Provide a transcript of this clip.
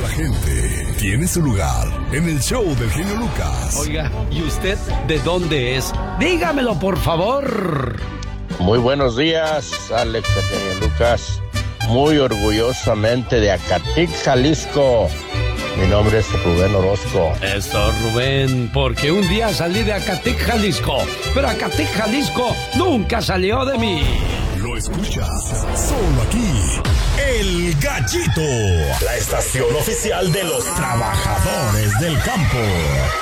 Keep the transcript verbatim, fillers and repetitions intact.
La gente tiene su lugar en el show del genio Lucas. Oiga, ¿y usted de dónde es? Dígamelo, por favor. Muy buenos días, Alex, el genio Lucas. Muy orgullosamente de Acatic, Jalisco. Mi nombre es Rubén Orozco. Eso, Rubén, porque un día salí de Acatic, Jalisco, pero Acatic, Jalisco nunca salió de mí. Lo escuchas solo aquí, El Gallito, la estación oficial de los trabajadores del campo.